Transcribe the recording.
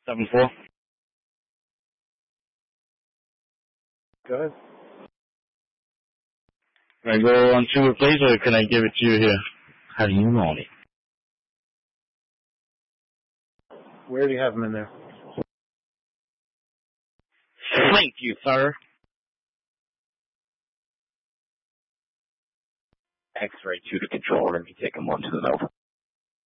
7-4. Go ahead. Can I go on to it, please, or can I give it to you here? How do you want it? Where do you have them in there? Thank you, sir. X-ray 2 to control, and you take him 1 to the Nova.